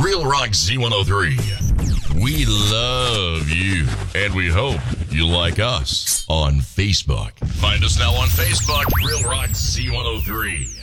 Real Rock Z103. We love you, and we hope you like us on Facebook. Find us now on Facebook, Real Rock Z103.